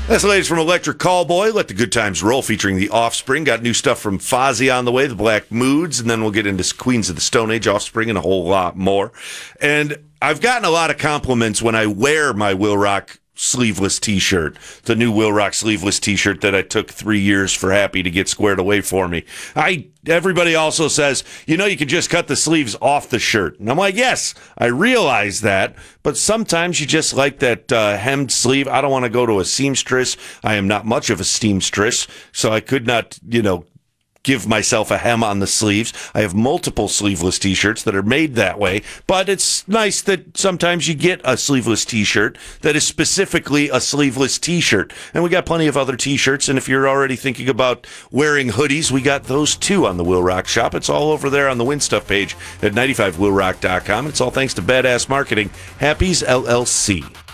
That's the latest from Electric Callboy. Let the good times roll, featuring The Offspring. Got new stuff from Fozzy on the way, The Black Moods, and then we'll get into Queens of the Stone Age, Offspring, and a whole lot more. And I've gotten a lot of compliments when I wear my Will Rock sleeveless T-shirt, the new Will Rock sleeveless T-shirt that I took 3 years for Happy to get squared away for me. Everybody also says, you can just cut the sleeves off the shirt. And I'm like, yes, I realize that, but sometimes you just like that hemmed sleeve. I don't want to go to a seamstress. I am not much of a seamstress, so I could not, give myself a hem on the sleeves. I have multiple sleeveless T-shirts that are made that way, but it's nice that sometimes you get a sleeveless T-shirt that is specifically a sleeveless T-shirt. And we got plenty of other T-shirts, and if you're already thinking about wearing hoodies, we got those too on the Will Rock shop. It's all over there on the Win Stuff page at 95willrock.com. It's all thanks to Badass Marketing, Happy's LLC.